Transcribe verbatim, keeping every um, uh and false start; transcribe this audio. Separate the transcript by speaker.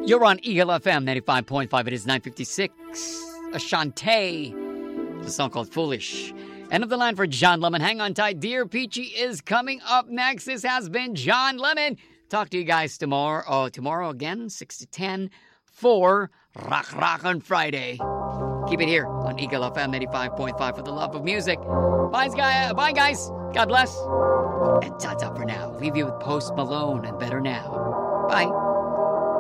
Speaker 1: You're on Eagle F M ninety-five point five. It is nine fifty-six. Ashante. The song called Foolish. End of the line for John Lemon. Hang on tight. Dear Peachy is coming up next. This has been John Lemon. Talk to you guys tomorrow. Oh, tomorrow again, six to ten for Rock Rock on Friday. Keep it here on Eagle F M ninety-five point five for the love of music. Bye, guys. Bye, guys. God bless. And ta-ta for now. Leave you with Post Malone and Better Now. Bye.